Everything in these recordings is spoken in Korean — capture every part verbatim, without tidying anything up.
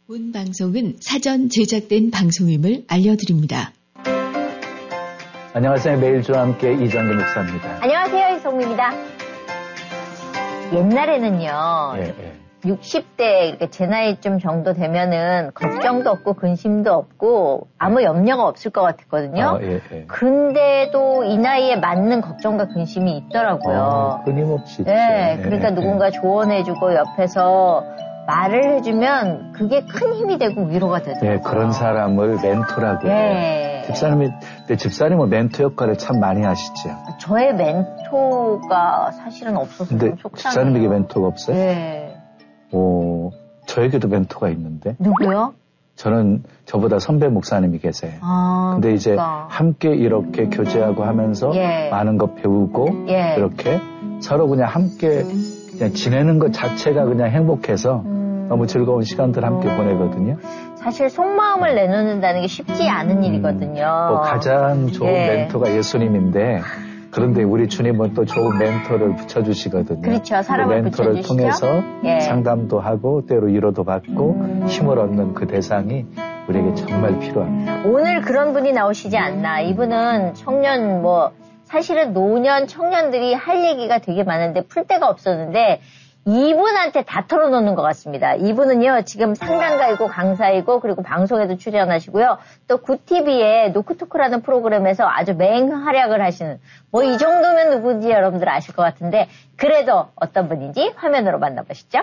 본 방송은 사전 제작된 방송임을 알려드립니다. 안녕하세요. 매일주와 함께 이정규 목사입니다. 안녕하세요. 이성우입니다. 옛날에는요. 예, 예. 육십 대 이렇게 제 나이쯤 정도 되면은 걱정도 없고 근심도 없고 아무 염려가 없을 것 같았거든요. 어, 예, 예. 근데도 이 나이에 맞는 걱정과 근심이 있더라고요. 어, 끊임없이. 네, 그러니까 예, 누군가 예. 조언해주고 옆에서 말을 해주면 그게 큰 힘이 되고 위로가 되더라고요. 네, 그런 사람을 멘토라고 해요. 네. 집사님이, 내 집사님은 멘토 역할을 참 많이 하시죠. 저의 멘토가 사실은 없어서 좀 속상해요. 집사님에게 멘토가 없어요? 네. 오, 저에게도 멘토가 있는데. 누구요? 저는 저보다 선배 목사님이 계세요. 아, 근데 이제 그러니까. 함께 이렇게 교제하고 하면서 예. 많은 거 배우고 예. 이렇게 서로 그냥 함께 그냥 지내는 것 자체가 그냥 행복해서 음. 너무 즐거운 시간들 함께 음. 보내거든요. 사실 속마음을 내놓는다는 게 쉽지 않은 음. 일이거든요. 뭐 가장 좋은 예. 멘토가 예수님인데 그런데 우리 주님은 또 좋은 멘토를 붙여주시거든요. 그렇죠. 사람을 그 멘토를 붙여주시죠? 통해서 예. 상담도 하고 때로 위로도 받고 음. 힘을 얻는 그 대상이 우리에게 정말 필요합니다. 오늘 그런 분이 나오시지 않나. 이분은 청년 뭐 사실은 노년 청년들이 할 얘기가 되게 많은데 풀 데가 없었는데 이분한테 다 털어놓는 것 같습니다. 이분은요, 지금 상담가이고 강사이고 그리고 방송에도 출연하시고요. 또 구티비의 노크토크라는 프로그램에서 아주 맹활약을 하시는 뭐 이 정도면 누구인지 여러분들 아실 것 같은데 그래도 어떤 분인지 화면으로 만나보시죠.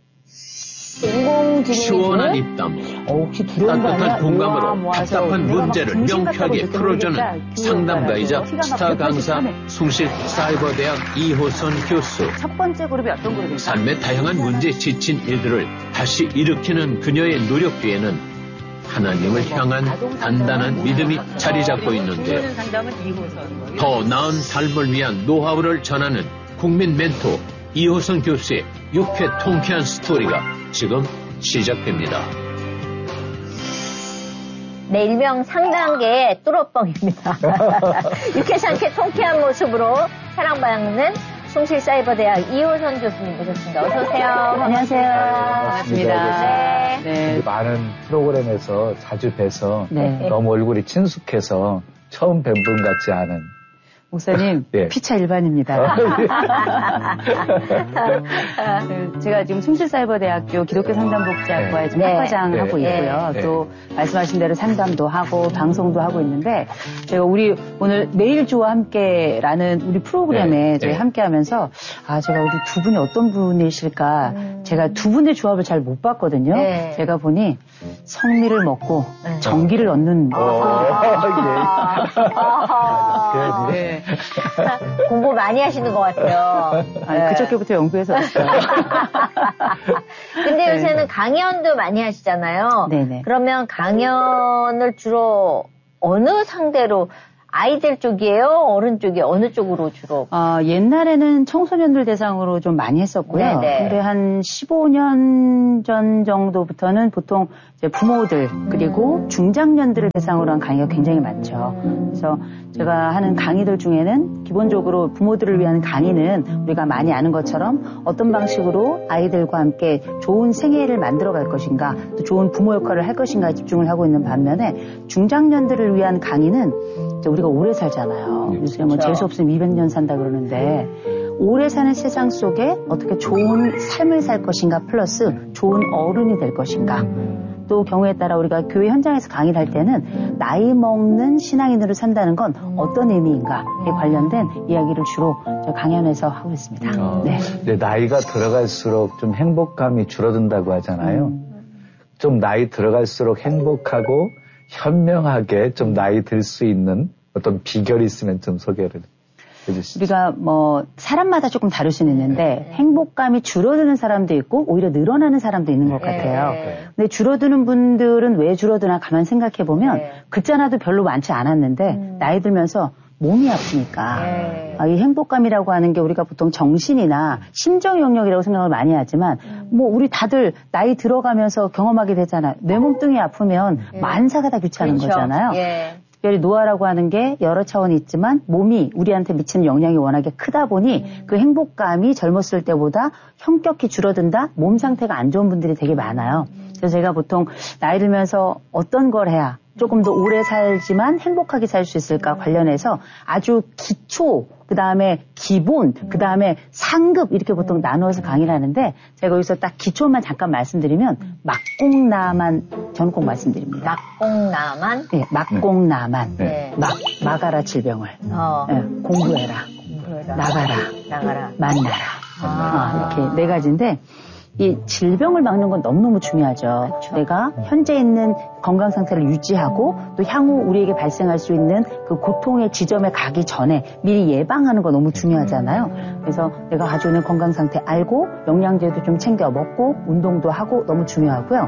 시원한 입담, 어, 따뜻한 공감으로 답답한 문제를 명쾌하게 풀어주는 상담가이자 스타 강사 숭실 사이버대학 이호선 교수. 첫 번째 그룹이 어떤 그룹인가? 삶의 다양한 문제에 지친 이들을 다시 일으키는 그녀의 노력 뒤에는 하나님을 향한 단단한 믿음이 자리 잡고 있는데요. 더 나은 삶을 위한 노하우를 전하는 국민 멘토 이호선 교수의 유쾌 통쾌한 스토리가 지금 시작됩니다. 네, 일명 상단계의 뚜러뻥입니다. 유쾌상쾌 통쾌한 모습으로 사랑받는 숭실사이버대학 이호선 교수님 모셨습니다. 어서 오세요. 안녕하세요. 반갑습니다. 네. 네. 많은 프로그램에서 자주 뵈서 네. 너무 얼굴이 친숙해서 처음 뵌 분 같지 않은 목사님, 네. 피차 일반입니다. 제가 지금 숭실사이버대학교 기독교 상담복지학과에 지금 네. 학과장 네. 하고 있고요. 네. 또 말씀하신 대로 상담도 하고 방송도 하고 있는데 제가 우리 오늘 매일주와 함께라는 우리 프로그램에 네. 저희 네. 함께하면서 아 제가 우리 두 분이 어떤 분이실까 음. 제가 두 분의 조합을 잘 못 봤거든요. 네. 제가 보니 성미를 먹고 네. 정기를 얻는 아. 아. 네. 공부 많이 하시는 것 같아요. 아니, 네. 그저께부터 연구해서 왔어요. 근데 요새는 네. 강연도 많이 하시잖아요. 네네. 그러면 강연을 주로 어느 상대로 아이들 쪽이에요? 어른 쪽이에요? 어느 쪽으로 주로? 어, 옛날에는 청소년들 대상으로 좀 많이 했었고요. 네네. 근데 한 십오 년 전 정도부터는 보통 이제 부모들 그리고 음. 중장년들을 대상으로 한 강의가 굉장히 많죠. 그래서 제가 하는 강의들 중에는 기본적으로 부모들을 위한 강의는 우리가 많이 아는 것처럼 어떤 방식으로 아이들과 함께 좋은 생애를 만들어 갈 것인가 또 좋은 부모 역할을 할 것인가에 집중을 하고 있는 반면에 중장년들을 위한 강의는 이제 우리가 오래 살잖아요. 요새 뭐 재수 없으면 이백 년 산다 그러는데 오래 사는 세상 속에 어떻게 좋은 삶을 살 것인가 플러스 좋은 어른이 될 것인가 또 경우에 따라 우리가 교회 현장에서 강의를 할 때는 나이 먹는 신앙인으로 산다는 건 어떤 의미인가에 관련된 이야기를 주로 강연에서 하고 있습니다. 어, 네. 이제 나이가 들어갈수록 좀 행복감이 줄어든다고 하잖아요. 음. 좀 나이 들어갈수록 행복하고 현명하게 좀 나이 들 수 있는 어떤 비결이 있으면 좀 소개를 해주시죠. 우리가 뭐 사람마다 조금 다를 수는 있는데 네. 행복감이 줄어드는 사람도 있고 오히려 늘어나는 사람도 있는 것 같아요. 네. 근데 줄어드는 분들은 왜 줄어드나 가만 생각해 보면 네. 긋잖아도 별로 많지 않았는데 음. 나이 들면서 몸이 아프니까 네. 아, 이 행복감이라고 하는 게 우리가 보통 정신이나 심정 영역이라고 생각을 많이 하지만 음. 뭐 우리 다들 나이 들어가면서 경험하게 되잖아요. 뇌 몸뚱이 아프면 네. 만사가 다 귀찮은 그렇죠. 거잖아요. 예. 특별히 노화라고 하는 게 여러 차원이 있지만 몸이 우리한테 미치는 영향이 워낙에 크다 보니 음. 그 행복감이 젊었을 때보다 현격히 줄어든다. 몸 상태가 안 좋은 분들이 되게 많아요. 그래서 제가 보통 나이 들면서 어떤 걸 해야 조금 더 오래 살지만 행복하게 살 수 있을까 관련해서 아주 기초, 그 다음에 기본, 그 다음에 상급 이렇게 보통 나누어서 강의를 하는데 제가 여기서 딱 기초만 잠깐 말씀드리면 막공나만 저는 꼭 말씀드립니다. 막공나만? 네, 막공나만. 네. 막, 막아라 질병을. 어. 네, 공부해라. 공부해라. 나가라. 나가라. 만나라. 아. 어, 이렇게 네 가지인데 이 질병을 막는 건 너무너무 중요하죠. 그렇죠. 내가 현재 있는 건강 상태를 유지하고 또 향후 우리에게 발생할 수 있는 그 고통의 지점에 가기 전에 미리 예방하는 거 너무 중요하잖아요. 그래서 내가 가지고 있는 건강 상태 알고 영양제도 좀 챙겨 먹고 운동도 하고 너무 중요하고요.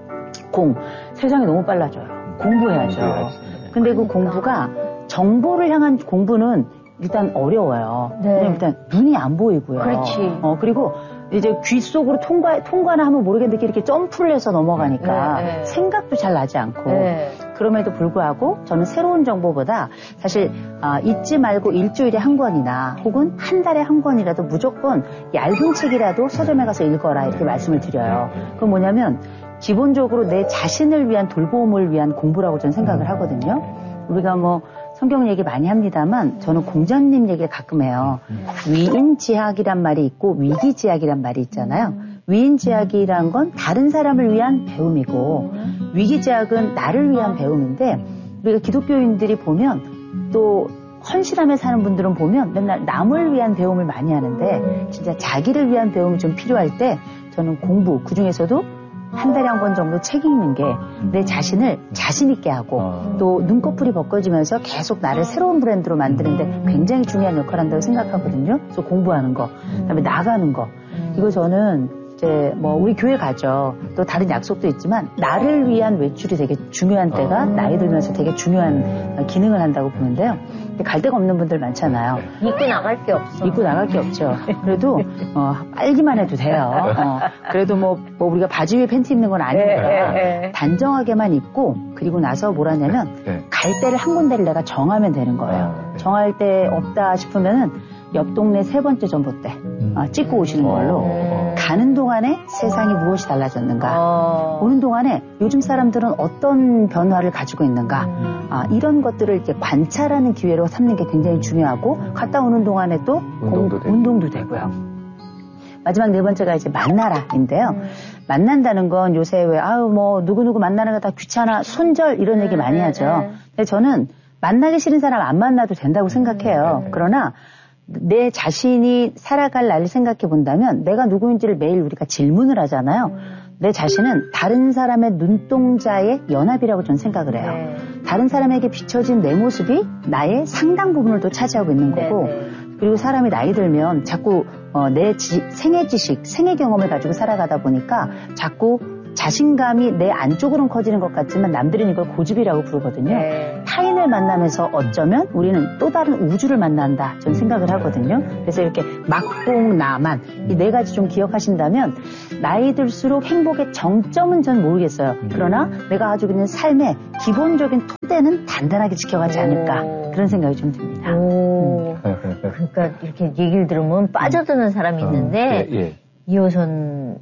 공, 세상이 너무 빨라져요. 공부해야죠. 근데 그 공부가 정보를 향한 공부는 일단 어려워요. 네. 왜냐면 일단 눈이 안 보이고요. 그렇지. 어, 그리고 이제 귀 속으로 통과, 통과나 하면 모르겠는데 이렇게 점프를 해서 넘어가니까 네, 네. 생각도 잘 나지 않고 네. 그럼에도 불구하고 저는 새로운 정보보다 사실 아, 잊지 말고 일주일에 한 권이나 혹은 한 달에 한 권이라도 무조건 얇은 책이라도 서점에 가서 읽어라 이렇게 말씀을 드려요. 그건 뭐냐면 기본적으로 내 자신을 위한 돌봄을 위한 공부라고 저는 생각을 하거든요. 우리가 뭐 성경 얘기 많이 합니다만 저는 공자님 얘기를 가끔 해요. 위인지학이란 말이 있고 위기지학이란 말이 있잖아요. 위인지학이란 건 다른 사람을 위한 배움이고 위기지학은 나를 위한 배움인데 우리가 기독교인들이 보면 또 헌신하며 사는 분들은 보면 맨날 남을 위한 배움을 많이 하는데 진짜 자기를 위한 배움이 좀 필요할 때 저는 공부 그중에서도 한 달에 한 권 정도 책 읽는 게 내 자신을 자신 있게 하고 또 눈꺼풀이 벗겨지면서 계속 나를 새로운 브랜드로 만드는데 굉장히 중요한 역할을 한다고 생각하거든요. 그래서 공부하는 거, 그다음에 나가는 거. 이거 저는 이제 뭐 우리 교회 가죠. 또 다른 약속도 있지만 나를 위한 외출이 되게 중요한 때가 나이 들면서 되게 중요한 기능을 한다고 보는데요. 갈 데가 없는 분들 많잖아요. 입고 나갈 게 없어. 입고 나갈 게 없죠. 그래도 어, 빨기만 해도 돼요. 어, 그래도 뭐, 뭐 우리가 바지 위에 팬티 입는 건 아니니까 단정하게만 입고 그리고 나서 뭘 하냐면 갈 데를 한 군데를 내가 정하면 되는 거예요. 정할 데 없다 싶으면은 옆 동네 세 번째 전봇대 어, 찍고 오시는 걸로 음. 가는 동안에 세상이 무엇이 달라졌는가 어. 오는 동안에 요즘 사람들은 어떤 변화를 가지고 있는가 음. 아, 이런 것들을 이렇게 관찰하는 기회로 삼는 게 굉장히 중요하고 갔다 오는 동안에 또 운동도, 공, 운동도 되고요. 마지막 네 번째가 이제 만나라인데요. 음. 만난다는 건 요새 왜 아유 뭐 누구누구 만나는 거 다 귀찮아 손절 이런 얘기 많이 하죠. 근데 저는 만나기 싫은 사람 안 만나도 된다고 생각해요. 음. 그러나 내 자신이 살아갈 나를 생각해 본다면 내가 누구인지를 매일 우리가 질문을 하잖아요. 음. 내 자신은 다른 사람의 눈동자의 연합이라고 저는 생각을 해요. 네. 다른 사람에게 비춰진 내 모습이 나의 상당 부분을 또 차지하고 있는 거고 네, 네. 그리고 사람이 나이 들면 자꾸 어, 내 지, 생애 지식, 생애 경험을 가지고 살아가다 보니까 자꾸 자신감이 내 안쪽으로는 커지는 것 같지만 남들은 이걸 고집이라고 부르거든요. 네. 타인을 만나면서 어쩌면 우리는 또 다른 우주를 만난다. 저는 생각을 하거든요. 그래서 이렇게 막공나만 이 네 가지 좀 기억하신다면 나이 들수록 행복의 정점은 전 모르겠어요. 그러나 내가 가지고 있는 삶의 기본적인 토대는 단단하게 지켜가지 않을까. 오. 그런 생각이 좀 듭니다. 오. 음. 그러니까 이렇게 얘기를 들으면 빠져드는 사람이 있는데 어, 예, 예. 이호선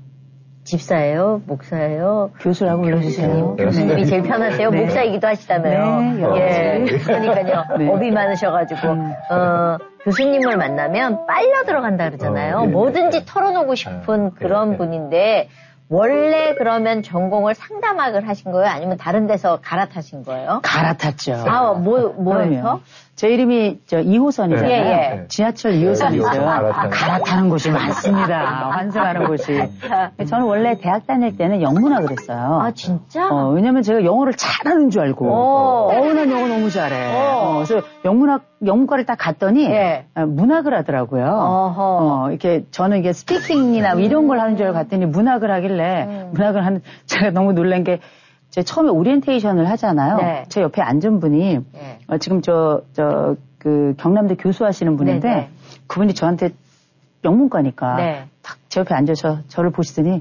집사예요? 목사예요? 교수라고 불러주세요. 네. 교수님이 제일 편하세요. 네. 목사이기도 하시다며요. 네, 예. 그러니까요. 네. 업이 많으셔가지고 음. 어, 교수님을 만나면 빨려 들어간다 그러잖아요. 어, 네. 뭐든지 털어놓고 싶은 그런 네. 분인데 원래 그러면 전공을 상담학을 하신 거예요? 아니면 다른 데서 갈아타신 거예요? 갈아탔죠. 아, 뭐, 뭐에서? 제 이름이 저 이 호선이잖아요. 예, 예. 지하철 이 호선이죠. 네, 갈아타는, 갈아타는 곳이 많습니다. 환승하는 곳이. 저는 원래 대학 다닐 때는 영문학을 했어요. 아, 진짜? 어, 왜냐면 제가 영어를 잘하는 줄 알고. 어, 난 영어 너무 잘해. 어. 어, 그래서 영문학, 영문과를 딱 갔더니 예. 문학을 하더라고요. 어허. 어, 이렇게 저는 이게 스피킹이나 음. 이런 걸 하는 줄 알고 갔더니 문학을 하길래 음. 문학을 하는, 제가 너무 놀란 게 제가 처음에 오리엔테이션을 하잖아요. 네. 제 옆에 앉은 분이 네. 어, 지금 저, 저, 그 경남대 교수하시는 분인데 네네. 그분이 저한테 영문과니까 네. 딱 제 옆에 앉아서 저를 보시더니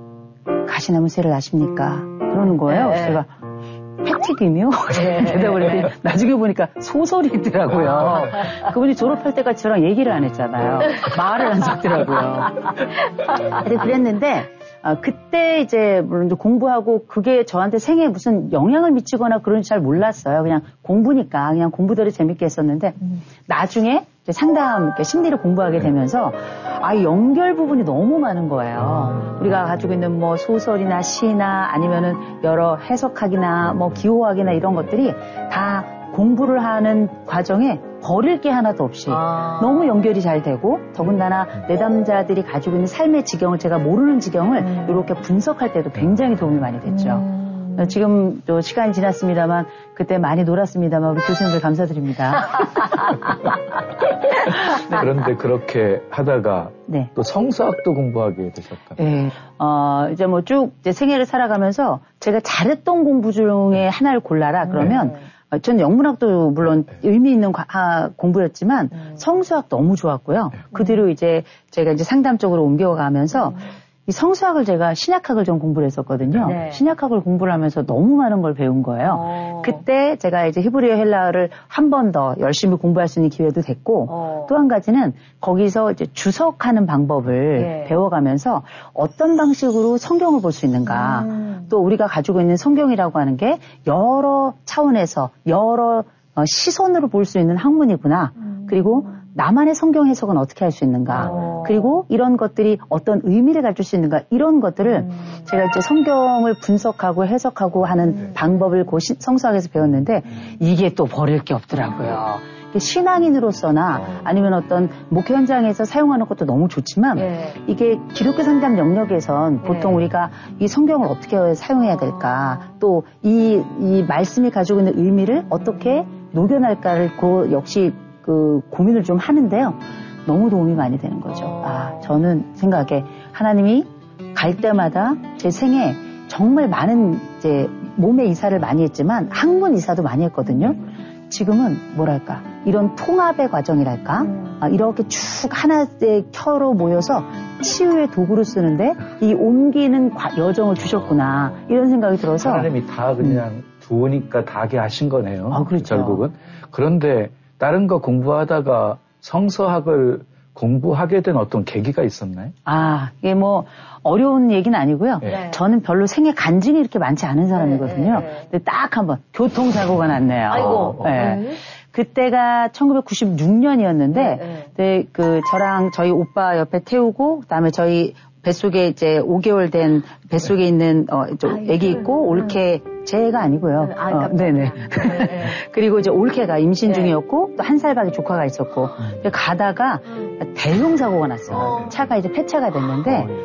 가시나무 새를 아십니까? 그러는 거예요. 네. 그래서 제가 팩트김이요? 네. 대답을 했더니 나중에 보니까 소설이더라고요. 그분이 졸업할 때까지 저랑 얘기를 안 했잖아요. 말을 안 섞더라고요. 그랬는데 아, 그때 이제 물론 이제 공부하고 그게 저한테 생애에 무슨 영향을 미치거나 그런지 잘 몰랐어요. 그냥 공부니까 그냥 공부대로 재밌게 했었는데 음. 나중에 이제 상담 심리를 공부하게 되면서 아 연결 부분이 너무 많은 거예요. 우리가 가지고 있는 뭐 소설이나 시나 아니면은 여러 해석학이나 뭐 기호학이나 이런 것들이 다 공부를 하는 과정에 버릴 게 하나도 없이 아. 너무 연결이 잘 되고 더군다나 내담자들이 가지고 있는 삶의 지경을 제가 모르는 지경을 음. 이렇게 분석할 때도 굉장히 도움이 많이 됐죠. 음. 지금 또 시간이 지났습니다만 그때 많이 놀았습니다만 우리 교수님들 감사드립니다. 네, 그런데 그렇게 하다가 네. 또 성서학도 공부하게 되셨다. 네. 어, 이제 뭐 쭉 이제 생애를 살아가면서 제가 잘했던 공부 중에 하나를 골라라 그러면 네. 전 영문학도 물론 의미 있는 과, 공부였지만 음. 성수학 너무 좋았고요. 음. 그 뒤로 이제 제가 이제 상담 쪽으로 옮겨가면서 음. 이 성수학을 제가 신약학을 좀 공부를 했었거든요. 네. 신약학을 공부를 하면서 너무 많은 걸 배운 거예요. 오. 그때 제가 이제 히브리어 헬라어를 한 번 더 열심히 공부할 수 있는 기회도 됐고 또 한 가지는 거기서 이제 주석하는 방법을 네. 배워가면서 어떤 방식으로 성경을 볼 수 있는가 음. 또 우리가 가지고 있는 성경이라고 하는 게 여러 차원에서 여러 시선으로 볼 수 있는 학문이구나. 음. 그리고 나만의 성경 해석은 어떻게 할 수 있는가. 오. 그리고 이런 것들이 어떤 의미를 가질 수 있는가. 이런 것들을 음. 제가 이제 성경을 분석하고 해석하고 하는 음. 방법을 고 성수학에서 배웠는데 이게 또 버릴 게 없더라고요. 신앙인으로서나 아니면 어떤 목회 현장에서 사용하는 것도 너무 좋지만 예. 이게 기독교 상담 영역에선 보통 예. 우리가 이 성경을 어떻게 사용해야 될까 또 이, 이 말씀이 가지고 있는 의미를 어떻게 녹여낼까를 그 역시 그 고민을 좀 하는데요. 너무 도움이 많이 되는 거죠. 아, 저는 생각에 하나님이 갈 때마다 제 생에 정말 많은 이제 몸의 이사를 많이 했지만 학문 이사도 많이 했거든요. 지금은 뭐랄까 이런 통합의 과정이랄까 음. 아, 이렇게 쭉 하나의 켜로 모여서 치유의 도구로 쓰는데 이 옮기는 과, 여정을 주셨구나 이런 생각이 들어서 하나님이 다 그냥 음. 두으니까 다 하게 하신 거네요. 아, 그렇죠. 결국은. 그런데 다른 거 공부하다가 성서학을 공부하게 된 어떤 계기가 있었나요? 아, 이게 뭐 어려운 얘기는 아니고요. 네. 저는 별로 생애 간증이 이렇게 많지 않은 사람이거든요. 네, 네. 근데 딱 한번 교통사고가 났네요. 아이고. 네. 네. 그때가 천구백구십육 년이었는데, 네, 네. 그 저랑 저희 오빠 옆에 태우고, 그다음에 저희 뱃속에 이제 오 개월 된 뱃속에 있는 어, 애기 있고 올케 제 애가 아니고요. 아, 어, 네네. 네. 그리고 이제 올케가 임신 네. 중이었고 또 한 살 밖에 조카가 있었고 음. 가다가 대형 사고가 났어요. 어. 차가 이제 폐차가 됐는데 어.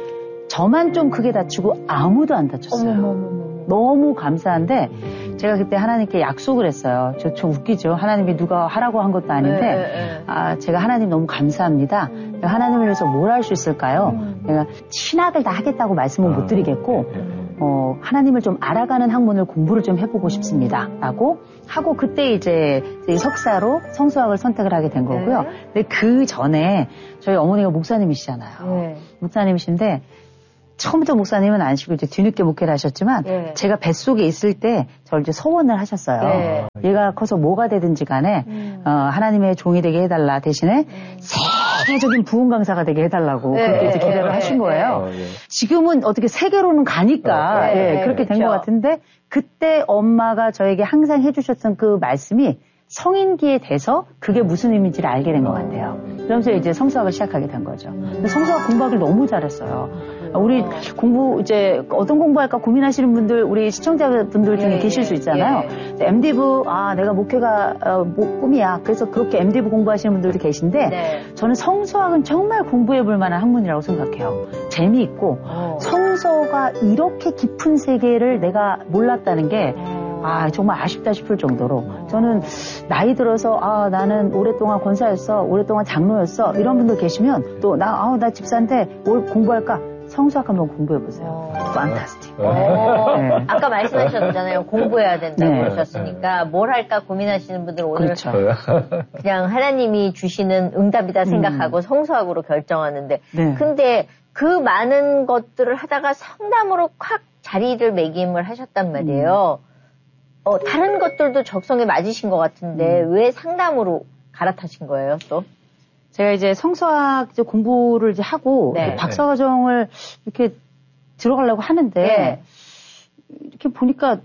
저만 좀 크게 다치고 아무도 안 다쳤어요. 어머머머머. 너무 감사한데 제가 그때 하나님께 약속을 했어요. 저 좀 웃기죠. 하나님이 누가 하라고 한 것도 아닌데 네, 네. 아 제가 하나님 너무 감사합니다. 음. 하나님을 위해서 뭘 할 수 있을까요? 음. 내가 신학을 다 하겠다고 말씀은 아. 못 드리겠고 어, 하나님을 좀 알아가는 학문을 공부를 좀 해보고 싶습니다. 라고 하고 그때 이제 석사로 성수학을 선택을 하게 된 거고요. 네. 근데 그 전에 저희 어머니가 목사님이시잖아요. 네. 목사님이신데 처음부터 목사님은 아니시고 이제 뒤늦게 목회를 하셨지만 네. 제가 뱃속에 있을 때 저를 이제 서원을 하셨어요. 네. 얘가 커서 뭐가 되든지 간에 음. 어, 하나님의 종이 되게 해달라 대신에 음. 세계적인 부흥 강사가 되게 해달라고 네. 그렇게 이제 기대를 네. 하신 거예요. 네. 지금은 어떻게 세계로는 가니까 네. 네. 네. 그렇게 된 것 그렇죠. 같은데 그때 엄마가 저에게 항상 해주셨던 그 말씀이 성인기에 돼서 그게 무슨 의미인지를 알게 된 것 같아요. 그러면서 이제 성수학을 시작하게 된 거죠. 근데 성수학 공부하기를 너무 잘했어요. 우리 공부 이제 어떤 공부할까 고민하시는 분들 우리 시청자분들 중에 예, 계실 수 있잖아요. 예. 엠디부 아 내가 목회가 어, 뭐, 꿈이야. 그래서 그렇게 엠디부 공부하시는 분들도 계신데 네. 저는 성수학은 정말 공부해볼 만한 학문이라고 생각해요. 재미있고 어. 성서가 이렇게 깊은 세계를 내가 몰랐다는 게 아, 정말 아쉽다 싶을 정도로 저는 나이 들어서 아, 나는 오랫동안 권사였어. 오랫동안 장로였어. 이런 분들 계시면 또 나, 아, 나 집사인데 뭘 공부할까? 성수학 한번 공부해보세요. 판타스틱. 네. 아까 말씀하셨잖아요. 공부해야 된다고 네. 그러셨으니까 뭘 할까 고민하시는 분들 오늘 그렇죠. 그냥 하나님이 주시는 응답이다 생각하고 음. 성수학으로 결정하는데 네. 근데 그 많은 것들을 하다가 상담으로 확 자리를 매김을 하셨단 말이에요. 음. 어, 다른 것들도 적성에 맞으신 것 같은데 음. 왜 상담으로 갈아타신 거예요 또? 제가 이제 성수학 이제 공부를 이제 하고 네. 박사과정을 이렇게 들어가려고 하는데 네. 이렇게 보니까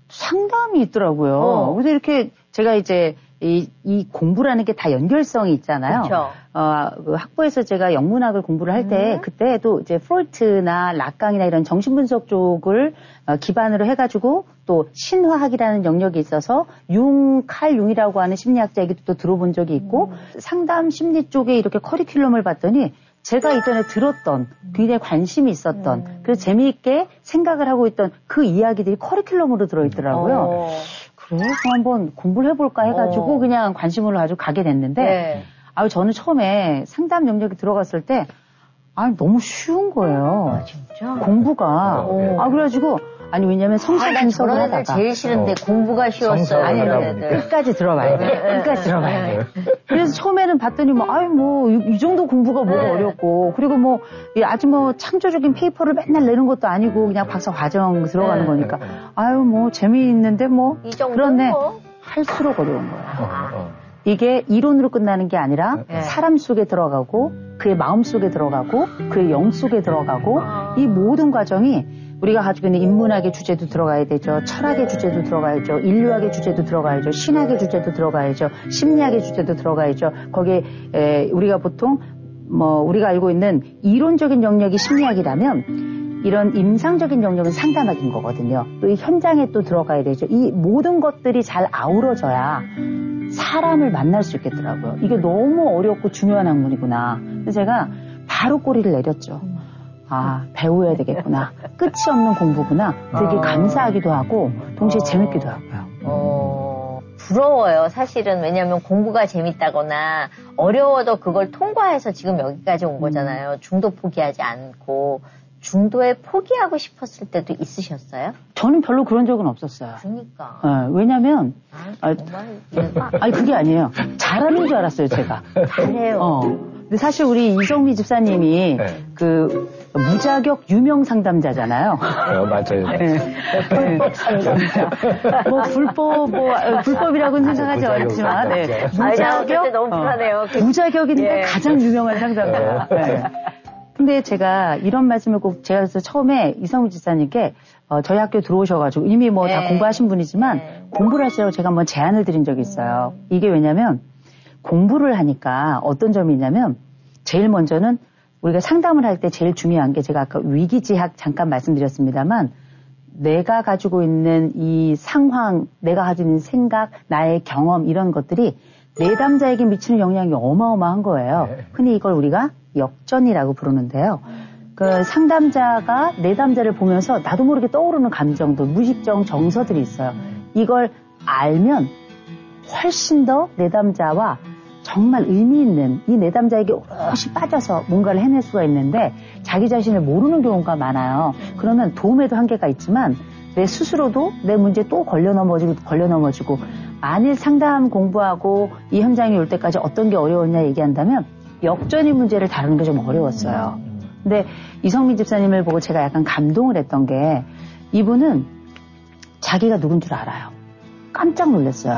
상담이 있더라고요. 어. 그래서 이렇게 제가 이제 이, 이 공부라는 게 다 연결성이 있잖아요. 그렇죠. 어, 그 학부에서 제가 영문학을 공부를 할 때 음. 그때도 이제 프로이트나 락강이나 이런 정신분석 쪽을 어, 기반으로 해가지고 또 신화학이라는 영역이 있어서 융, 칼 융이라고 하는 심리학자 얘기도 또 들어본 적이 있고 음. 상담 심리 쪽에 이렇게 커리큘럼을 봤더니 제가 이전에 들었던 굉장히 관심이 있었던 음. 그래서 재미있게 생각을 하고 있던 그 이야기들이 커리큘럼으로 들어있더라고요. 어. 그래? 그럼 한번 공부를 해볼까 해가지고 어. 그냥 관심으로 아주 가게 됐는데 네. 아유 저는 처음에 상담 영역에 들어갔을 때 아 너무 쉬운 거예요. 아, 진짜? 공부가. 어. 아 그래가지고 아니 왜냐면 성실분석을 아, 하다가 제일 싫은데 어. 공부가 쉬웠어요. 아니 끝까지 들어봐야 돼. 끝까지 들어봐야 돼. 그래서 처음에는 봤더니 뭐 아유 뭐 이 정도 공부가 뭐가 네. 어렵고 그리고 뭐 아주 뭐 창조적인 페이퍼를 맨날 내는 것도 아니고 그냥 박사 과정 들어가는 네. 거니까 아유 뭐 재미있는데 뭐 그런데 뭐. 할수록 어려운 거예요. 어, 어. 이게 이론으로 끝나는 게 아니라 네. 사람 속에 들어가고 그의 마음 속에 들어가고 그의 영 속에 들어가고 아. 이 모든 과정이 우리가 가지고 있는 인문학의 주제도 들어가야 되죠. 철학의 주제도 들어가야죠. 인류학의 주제도 들어가야죠. 신학의 주제도 들어가야죠. 심리학의 주제도 들어가야죠. 거기에 에, 우리가 보통 뭐 우리가 알고 있는 이론적인 영역이 심리학이라면 이런 임상적인 영역은 상담학인 거거든요. 또 이 현장에 또 들어가야 되죠. 이 모든 것들이 잘 아우러져야 사람을 만날 수 있겠더라고요. 이게 너무 어렵고 중요한 학문이구나. 그래서 제가 바로 꼬리를 내렸죠. 아, 배워야 되겠구나. 끝이 없는 공부구나. 되게 어. 감사하기도 하고 동시에 어. 재밌기도 하고요. 어. 부러워요. 사실은 왜냐하면 공부가 재밌다거나 어려워도 그걸 통과해서 지금 여기까지 온 거잖아요. 중도 포기하지 않고. 중도에 포기하고 싶었을 때도 있으셨어요? 저는 별로 그런 적은 없었어요. 그러니까. 네, 왜냐면 아, 정말 아, 아니 그게 아니에요. 잘하는 줄 알았어요, 제가. 잘해요. 어. 근데 사실 우리 이성미 집사님이 네. 그 무자격 유명 상담자잖아요. 어, 맞아요. 네. 불법 상담자. 뭐 불법 뭐 불법이라고는 생각하지 않지만 네. 무자격 아니, 너무 불안해요. 어, 무자격인데 예. 가장 유명한 상담자. 네. 근데 제가 이런 말씀을 꼭 제가 그래서 처음에 이성미 집사님께 어, 저희 학교 들어오셔가지고 이미 뭐 다 네. 공부하신 분이지만 네. 공부를 하시라고 제가 한번 제안을 드린 적이 있어요. 음. 이게 왜냐면 공부를 하니까 어떤 점이 있냐면 제일 먼저는 우리가 상담을 할 때 제일 중요한 게 제가 아까 위기지학 잠깐 말씀드렸습니다만 내가 가지고 있는 이 상황, 내가 가지고 있는 생각, 나의 경험 이런 것들이 내담자에게 미치는 영향이 어마어마한 거예요. 네. 흔히 이걸 우리가 역전이라고 부르는데요. 그 상담자가 내담자를 보면서 나도 모르게 떠오르는 감정들, 무의식적 정서들이 있어요. 이걸 알면 훨씬 더 내담자와 정말 의미 있는 이 내담자에게 오롯이 빠져서 뭔가를 해낼 수가 있는데 자기 자신을 모르는 경우가 많아요. 그러면 도움에도 한계가 있지만 내 스스로도 내 문제에 또 걸려 넘어지고 걸려 넘어지고 만일 상담 공부하고 이 현장에 올 때까지 어떤 게 어려웠냐 얘기한다면 역전의 문제를 다루는 게 좀 어려웠어요. 근데 이성민 집사님을 보고 제가 약간 감동을 했던 게 이분은 자기가 누군 줄 알아요. 깜짝 놀랐어요.